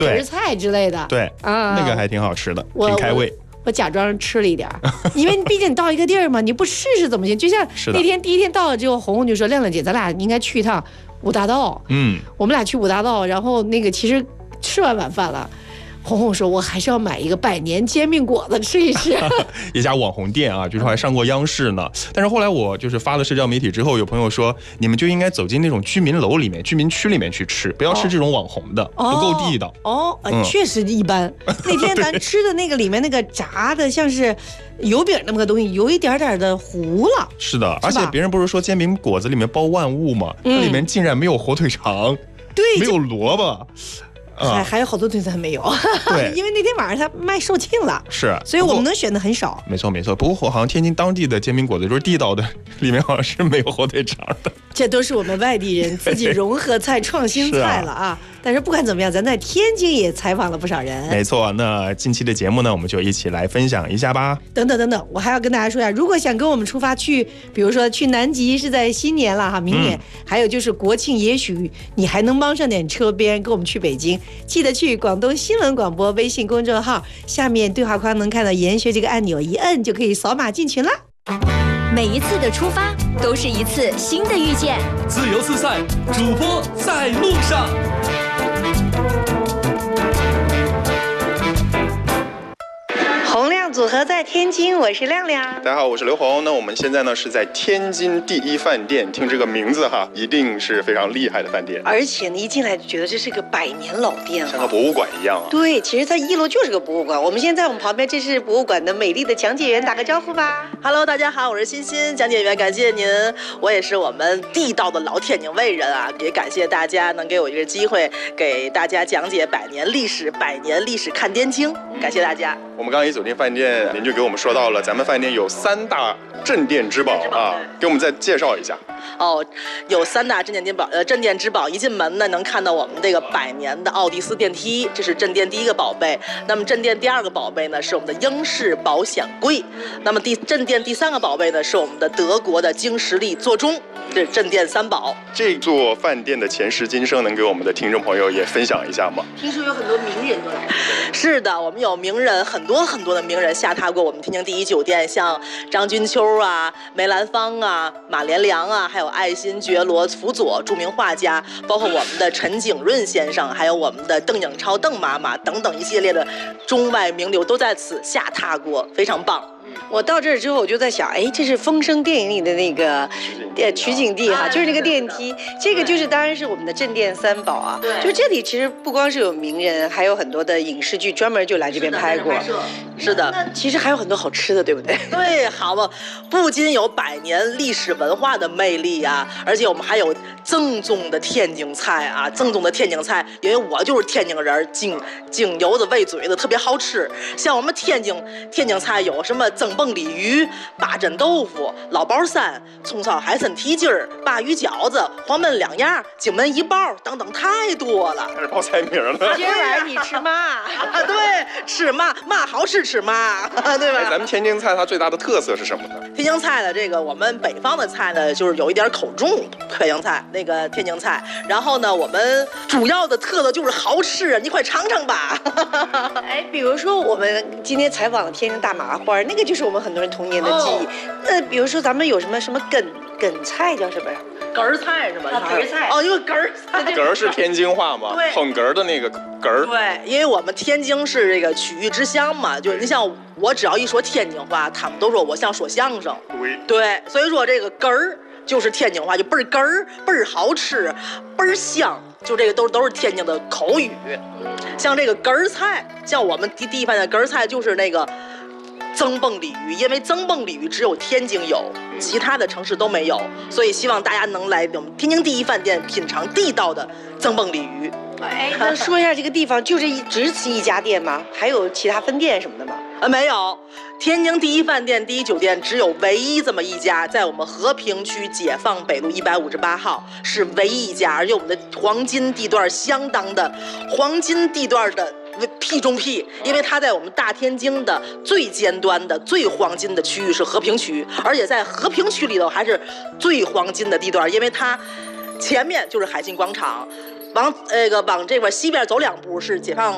儿菜之类的。 对啊，那个还挺好吃的，挺开胃。 我假装吃了一点，因为毕竟你到一个地儿嘛，你不试试怎么行？就像那天第一天到了之后，红红就说：“亮亮姐，咱俩应该去一趟五大道。”我们俩去五大道，然后那个其实吃完晚饭了。红红说：“我还是要买一个百年煎饼果子吃一吃。” 一家网红店啊，据说还上过央视呢。但是后来我就是发了社交媒体之后，有朋友说，你们就应该走进那种居民楼里面、居民区里面去吃，不要吃这种网红的，不够地道。 确实一般。那天咱吃的那个里面那个炸的像是油饼那么个东西，有一点点的糊了。 是的，而且别人不是说煎饼果子里面包万物吗？它里面竟然没有火腿肠， 对， 没有萝卜。 还有好多东西还没有， 对， 因为那天晚上他卖售罄了， 是， 所以我们能选的很少。 没错没错，不过好像天津当地的煎饼果子就是地道的，里面好像是没有火腿肠的。 这都是我们外地人自己融合菜、创新菜了啊！但是不管怎么样，咱在天津也采访了不少人。 没错，那近期的节目呢，我们就一起来分享一下吧。 等等，我还要跟大家说一下，如果想跟我们出发去，比如说去南极是在新年了哈，明年，还有就是国庆，也许你还能帮上点车，别人跟我们去北京，记得去广东新闻广播微信公众号，下面对话框能看到研学这个按钮，一摁就可以扫码进群了。 每一次的出发都是一次新的遇见。 自由自在，主播在路上。 洪亮组合在天津，我是亮亮。 大家好，我是刘红。那我们现在呢是在天津第一饭店，听这个名字哈，一定是非常厉害的饭店。 而且呢，一进来就觉得这是个100年老店， 像个博物馆一样啊。 对，其实它1楼就是个博物馆。我们现在我们旁边，这是博物馆的美丽的讲解员，打个招呼吧。 Hello， 大家好，我是欣欣，讲解员，感谢您。我也是我们地道的老天津卫人啊，也感谢大家能给我一个机会，给大家讲解100年历史看天津，感谢大家。 我们刚刚一走进饭店，您就给我们说到了，咱们饭店有3大镇店之宝啊，给我们再介绍一下。 有3大镇店之宝，一进门呢能看到我们这个100年的奥迪斯电梯，这是镇店第一个宝贝。那么镇店第2个宝贝呢是我们的英式保险柜。那么镇店第3个宝贝呢是我们的德国的京士力座钟。这是镇店3宝。 这座饭店的前世今生，能给我们的听众朋友也分享一下吗？ 听说有很多名人都来。是的，我们有名人，很多的名人下榻过我们天津第一酒店，像张君秋啊、梅兰芳啊、马连良啊，还有爱新觉罗辅佐著名画家，包括我们的陈景润先生，还有我们的邓颖超邓妈妈等等一系列的中外名流都在此下榻过，非常棒。 我到这儿之后，我就在想，这是《风声》电影里的那个取景地哈，就是那个电梯，这个就是当然是我们的镇店3宝啊。 对， 就这里其实不光是有名人，还有很多的影视剧专门就来这边拍过。 是的， 那其实还有很多好吃的，对不对？ 对，好吧，不仅有100年历史文化的魅力啊，而且我们还有正宗的天津菜啊，因为我就是天津人，京油的喂嘴的，特别好吃。像我们天津菜有什么蒸蹦鲤鱼、八珍豆腐、老包山、葱烧海参蹄筋儿、鲅鱼饺子、黄焖两样、荆门一包等等，太多了。 开始报菜名了。 今儿晚上你吃嘛？ 对，吃嘛好吃嘛，对吧？ 咱们天津菜它最大的特色是什么呢？ 天津菜的这个，我们北方的菜呢，就是有一点口重，北京菜那个天津菜。然后呢，我们主要的特色就是好吃，你快尝尝吧。 比如说我们今天采访的天津大麻花，那个就是我们很多人童年的记忆。那比如说咱们有什么梗菜叫什么呀？ 哏儿菜是吧？ 哏儿菜因为哏儿菜， 哏儿是天津话吗？ 对， 捧哏儿的那个哏儿。 对，因为我们天津是这个曲艺之乡嘛，就是你像我只要一说天津话，他们都说我像说相声。对，所以说这个哏儿就是天津话，就倍儿哏儿，倍儿好吃，倍儿香。就这个都是天津的口语。像这个哏儿菜，像我们第一饭店哏儿菜就是那个蒸蹦鲤鱼，因为蒸蹦鲤鱼只有天津有，其他的城市都没有，所以希望大家能来我们天津第一饭店品尝地道的蒸蹦鲤鱼。 那说一下这个地方，就只此一家店吗？还有其他分店什么的吗？ 没有，天津第一饭店第一酒店只有唯一这么一家，在我们和平区解放北路158号是唯一一家，而且我们的黄金地段相当的黄金地段的屁中屁，因为它在我们大天津的最尖端的最黄金的区域是和平区，而且在和平区里头还是最黄金的地段，因为它前面就是海信广场。往这边西边走2步是解放